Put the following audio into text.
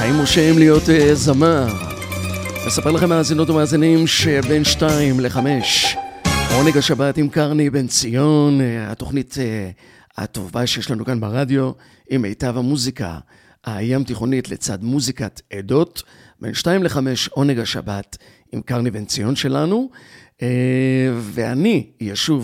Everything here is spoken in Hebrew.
חיים מושעים להיות זמר. מספר לכם מאזינות ומאזינים שבין 2 ל-5 עונג השבת עם קרני בן ציון, התוכנית הטובה שיש לנו כאן ברדיו עם מיטב המוזיקה הים תיכונית לצד מוזיקת עדות. בין 2 ל-5 עונג השבת עם קרני בן ציון שלנו, ואני ישוב